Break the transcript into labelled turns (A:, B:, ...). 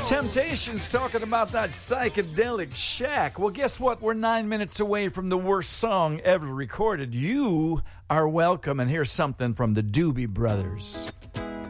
A: Temptations talking about that psychedelic shack. Well, guess what? We're 9 minutes away from the worst song ever recorded. You are welcome, and here's something from the Doobie Brothers.